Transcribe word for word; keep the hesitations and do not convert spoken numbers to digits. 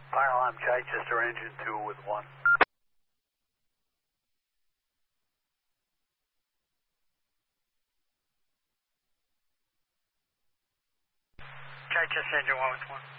Fire alarm, Chichester engine two with one. Chichester engine one with one.